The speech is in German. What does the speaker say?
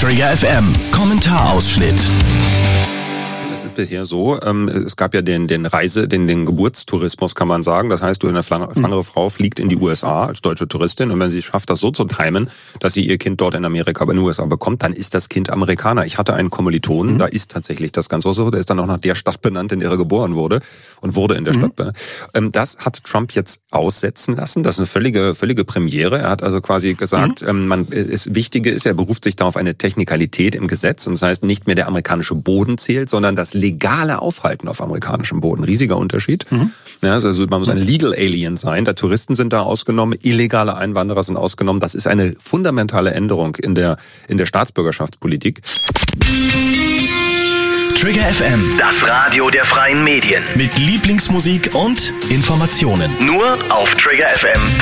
Trigger FM Kommentarausschnitt. Es ist bisher so, es gab ja den Geburtstourismus, kann man sagen. Das heißt, eine schwangere Frau fliegt in die USA als deutsche Touristin und wenn sie schafft, das so zu timen, dass sie ihr Kind dort in Amerika, aber in den USA bekommt, dann ist das Kind Amerikaner. Ich hatte einen Kommilitonen, da ist tatsächlich das Ganze so. Der ist dann auch nach der Stadt benannt, in der er geboren wurde und wurde in der Stadt benannt. Das hat Trump jetzt aussetzen lassen. Das ist eine völlige Premiere. Er hat also quasi gesagt, das Wichtige ist, er beruft sich da auf eine Technikalität im Gesetz und das heißt, nicht mehr der amerikanische Boden zählt, sondern das legale Aufhalten auf amerikanischem Boden. Riesiger Unterschied. Ja, also man muss ein Legal Alien sein. Der Touristen sind da ausgenommen, illegale Einwanderer sind ausgenommen. Das ist eine fundamentale Änderung in der Staatsbürgerschaftspolitik. Trigger FM, Das Radio der freien Medien. mit Lieblingsmusik und Informationen. Nur auf triggerfm.de.